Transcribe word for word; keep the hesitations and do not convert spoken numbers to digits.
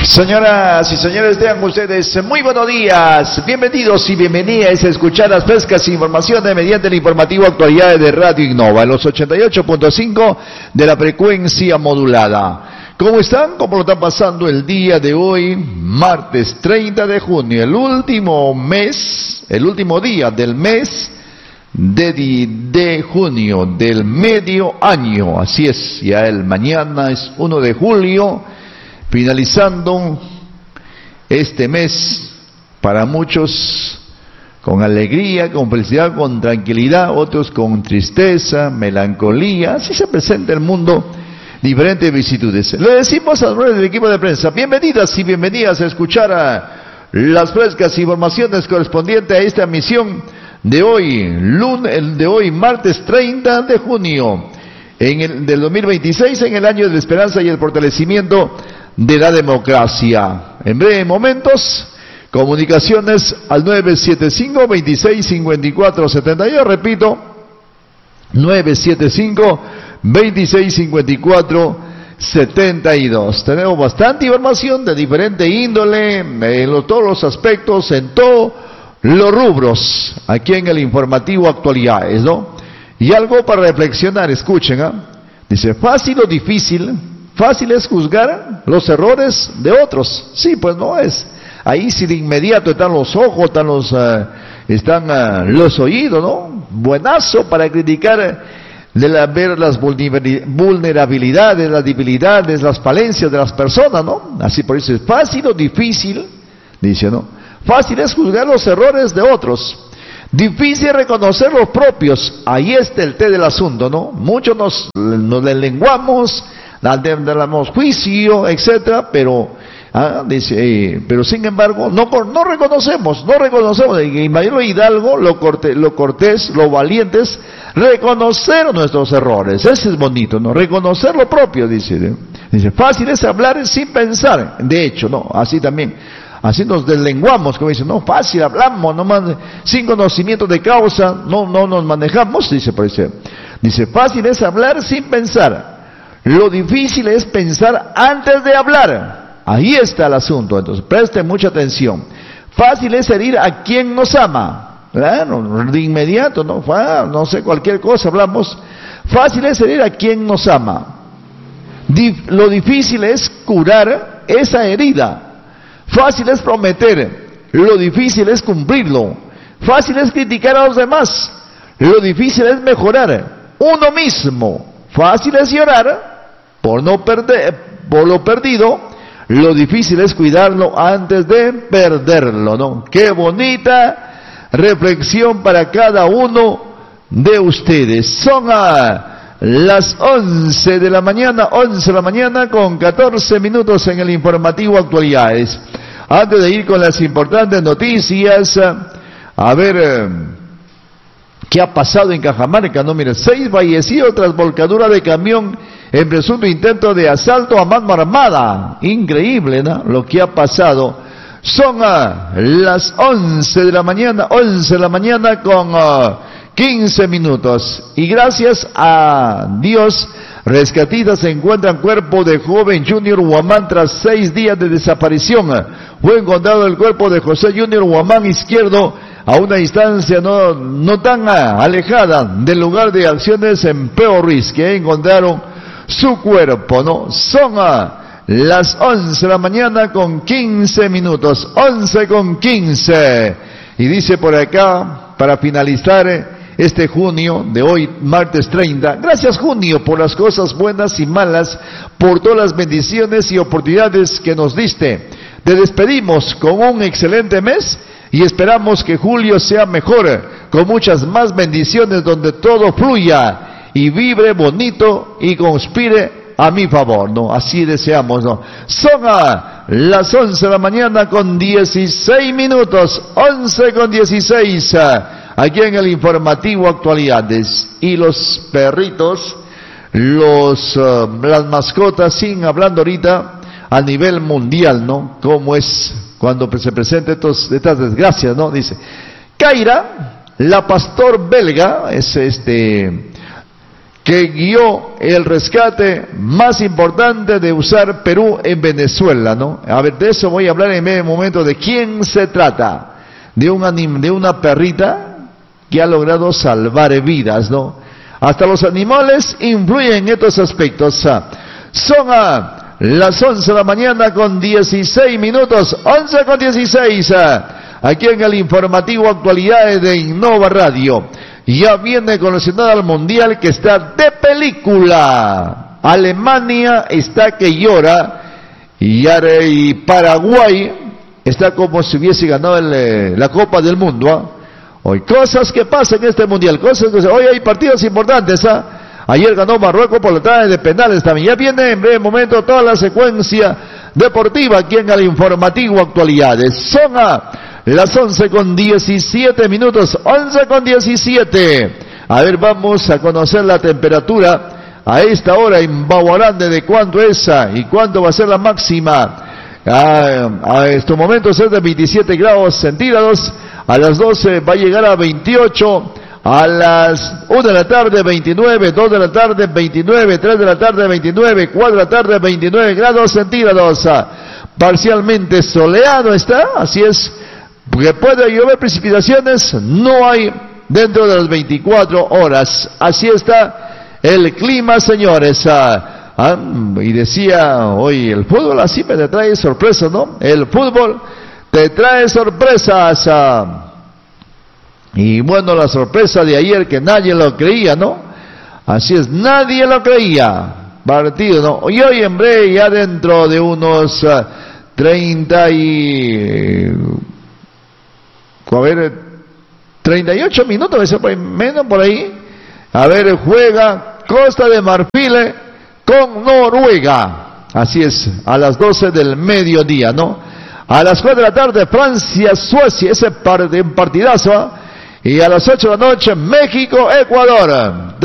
Señoras y señores, tengan ustedes muy buenos días, bienvenidos y bienvenidas a escuchar las frescas informaciones mediante el informativo Actualidades de Radio Innova, en los ochenta y ocho punto cinco de la frecuencia modulada. ¿Cómo están? ¿Cómo lo están pasando el día de hoy? Martes treinta de junio, el último mes, el último día del mes de, de junio, del medio año. Así es, ya el mañana es uno de julio. Finalizando este mes, para muchos con alegría, con felicidad, con tranquilidad, otros con tristeza, melancolía. Así se presenta el mundo, diferentes vicisitudes. Le decimos a los del equipo de prensa, bienvenidas y bienvenidas a escuchar a las frescas informaciones correspondientes a esta emisión de hoy, lunes, el de hoy, martes treinta de junio, en el, del dos mil veintiséis, en el año de la esperanza y el fortalecimiento de la democracia. En breves momentos, comunicaciones al nueve siete cinco, veintiséis cincuenta y cuatro setenta y dos, repito, nueve siete cinco, veintiséis cincuenta y cuatro setenta y dos. Tenemos bastante información de diferente índole, en lo, todos los aspectos, en todos los rubros, aquí en el informativo Actualidades, ¿no? Y algo para reflexionar, escuchen, ¿ah? ¿eh? Dice, fácil o difícil. Fácil es juzgar los errores de otros. Sí, pues no es. Ahí sí de inmediato están los ojos, están los, uh, están uh, los oídos, ¿no? Buenazo para criticar, de la, ver las vulnerabilidades, las debilidades, las falencias de las personas, ¿no? Así por eso es fácil o difícil, dice, ¿no? Fácil es juzgar los errores de otros. Difícil reconocer los propios. Ahí está el té del asunto, ¿no? Muchos nos, nos lenguamos, damos juicio, etcétera, pero ah, dice, eh, pero sin embargo no no reconocemos, no reconocemos. En Mayor Hidalgo, lo cortés, lo cortés, lo valiente es reconocer nuestros errores. Ese es bonito, ¿no? Reconocer lo propio, dice. ¿eh? Dice, fácil es hablar sin pensar. De hecho, no, así también. Así nos deslenguamos, como dice, no, fácil hablamos, nomás, sin conocimiento de causa, no, no nos manejamos, dice, parece. Dice, fácil es hablar sin pensar. Lo difícil es pensar antes de hablar. Ahí está el asunto. Entonces, presten mucha atención. Fácil es herir a quien nos ama. Claro, de inmediato, ¿no? No sé, cualquier cosa hablamos. Fácil es herir a quien nos ama. Dif- lo difícil es curar esa herida. Fácil es prometer. Lo difícil es cumplirlo. Fácil es criticar a los demás. Lo difícil es mejorar uno mismo. Fácil es llorar por no perder, por lo perdido. Lo difícil es cuidarlo antes de perderlo, ¿no? Qué bonita reflexión para cada uno de ustedes. Son a las once de la mañana, once de la mañana con catorce minutos en el informativo Actualidades. Antes de ir con las importantes noticias, a ver qué ha pasado en Cajamarca, ¿no? Mire, seis fallecidos tras volcadura de camión en presunto intento de asalto a mano armada. Increíble, ¿no? Lo que ha pasado. Son a las once de la mañana, once de la mañana con uh, quince minutos. Y gracias a Dios, rescatistas se encuentran cuerpo de joven Junior Huamán tras seis días de desaparición. Fue encontrado el cuerpo de José Junior Huamán Izquierdo a una distancia no, no tan alejada del lugar de acciones en Peorris, que encontraron su cuerpo, ¿no? Son a las once de la mañana con quince minutos, once con quince. Y dice por acá, para finalizar este junio de hoy, martes treinta, gracias junio por las cosas buenas y malas, por todas las bendiciones y oportunidades que nos diste. Te despedimos con un excelente mes y esperamos que julio sea mejor, con muchas más bendiciones donde todo fluya y vibre bonito y conspire a mi favor, ¿no? Así deseamos, ¿no? Son a las once de la mañana con dieciséis minutos, once con dieciséis, aquí en el informativo Actualidades. Y los perritos, los, uh, las mascotas, siguen hablando ahorita a nivel mundial, ¿no? Cómo es cuando se presentan estos, estas desgracias, ¿no? Dice, Kaira, la pastor belga, es este... que guió el rescate más importante de usar Perú en Venezuela, ¿no? A ver, de eso voy a hablar en medio momento. ¿De quién se trata? De un anim, de una perrita que ha logrado salvar vidas, ¿no? Hasta los animales influyen en estos aspectos. Son a las once de la mañana con dieciséis minutos, once con dieciséis, aquí en el informativo Actualidades de Innova Radio. Ya viene coleccionada al mundial que está de película. Alemania está que llora y, y Paraguay está como si hubiese ganado el, la Copa del Mundo. ¿eh? Hoy cosas que pasan en este mundial, cosas que hoy hay partidos importantes. ¿eh? Ayer ganó Marruecos por la tanda de penales también. Ya viene en breve momento toda la secuencia deportiva aquí en el informativo Actualidades. Son a las once con diecisiete minutos, once con diecisiete. A ver, vamos a conocer la temperatura a esta hora en Baguarande, de cuánto es y cuánto va a ser la máxima. A, a estos momentos es de veintisiete grados centígrados, a las doce va a llegar a veintiocho, a las una de la tarde veintinueve, dos de la tarde veintinueve, tres de la tarde veintinueve, cuatro de la tarde veintinueve grados centígrados. Parcialmente soleado está, así es. Porque puede llover precipitaciones, no hay dentro de las veinticuatro horas. Así está el clima, señores. Ah, ah, y decía hoy, el fútbol así me te trae sorpresas, ¿no? El fútbol te trae sorpresas. Ah, y bueno, la sorpresa de ayer que nadie lo creía, ¿no? Así es, nadie lo creía. Partido, ¿no? Y hoy en breve, ya dentro de unos uh, treinta y... A ver, treinta y ocho minutos, menos por ahí. A ver, juega Costa de Marfil con Noruega. Así es, a las doce del mediodía, ¿no? A las cuatro de la tarde, Francia, Suecia, ese partidazo. ¿eh? Y a las ocho de la noche, México, Ecuador.